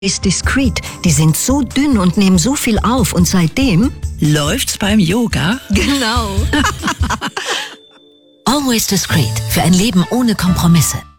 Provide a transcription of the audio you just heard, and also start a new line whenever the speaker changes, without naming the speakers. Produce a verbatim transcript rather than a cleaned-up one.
Ist discreet. Die sind so dünn und nehmen so viel auf und seitdem
läuft's beim Yoga.
Genau.
Always Discreet für ein Leben ohne Kompromisse.